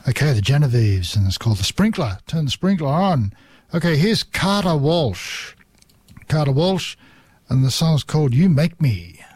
Okay, the Genevieves, and it's called The Sprinkler. Turn the sprinkler on. Okay, here's Carter Walsh. Carter Walsh, and the song's called You Make Me.